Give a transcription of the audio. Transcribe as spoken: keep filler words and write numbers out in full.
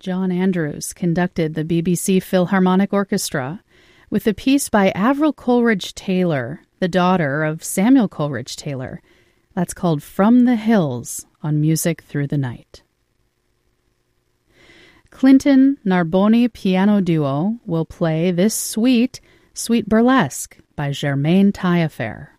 John Andrews conducted the B B C Philharmonic Orchestra with a piece by Avril Coleridge-Taylor, the daughter of Samuel Coleridge-Taylor. That's called From the Hills on Music Through the Night. Clinton Narboni Piano Duo will play this suite, Suite Burlesque by Germaine Taillefer.